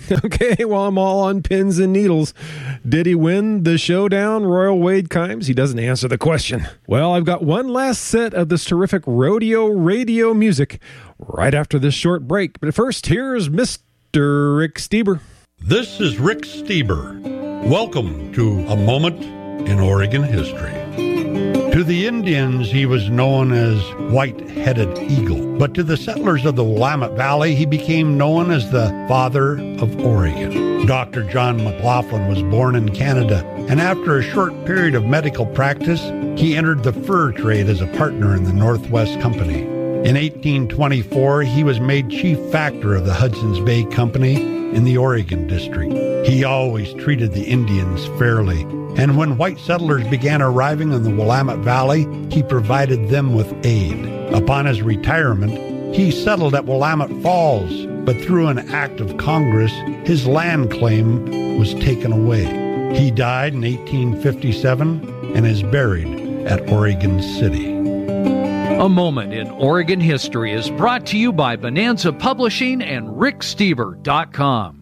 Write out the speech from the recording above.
Okay, well, I'm all on pins and needles. Did he win the showdown, Royal Wade Kimes? He doesn't answer the question. Well, I've got one last set of this terrific rodeo radio music right after this short break. But first, here's Mr. Rick Steber. This is Rick Steber. Welcome to A Moment in Oregon History. To the Indians, he was known as White-Headed Eagle, but to the settlers of the Willamette Valley, he became known as the Father of Oregon. Dr. John McLaughlin was born in Canada, and after a short period of medical practice, he entered the fur trade as a partner in the Northwest Company. In 1824, he was made chief factor of the Hudson's Bay Company in the Oregon District. He always treated the Indians fairly, and when white settlers began arriving in the Willamette Valley, he provided them with aid. Upon his retirement, he settled at Willamette Falls, but through an act of Congress, his land claim was taken away. He died in 1857 and is buried at Oregon City. A Moment in Oregon History is brought to you by Bonanza Publishing and RickSteber.com.